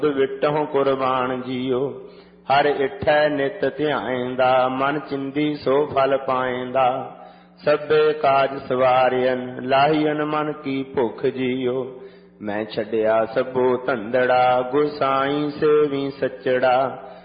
ਵਿਟਹੁ ਕੁਰਬਾਨ ਜੀਓ। ਹਰ ਇਠੈ ਨਿਤ ਧਿਆਇਂਦਾ, ਮਨ ਚਿੰਦੀ ਸੋ ਫਲ ਪਾਇਂਦਾ। ਸਭੇ ਕਾਜ ਸਵਾਰਿਅਨ, ਲਾਹੀਅਨ ਮਨ ਕੀ ਭੁਖ ਜੀਓ। ਮੈਂ ਛੱਡਿਆ ਸਭੋ ਧੰਦੜਾ, ਗੁਸਾਈ ਸੇਵੀ ਸੱਚੜਾ।